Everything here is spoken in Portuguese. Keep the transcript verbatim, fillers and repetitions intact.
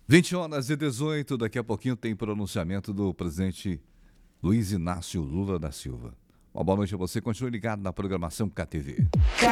vinte horas e dezoito, daqui a pouquinho tem pronunciamento do presidente Luiz Inácio Lula da Silva. Uma boa noite a você, continue ligado na programação K T V.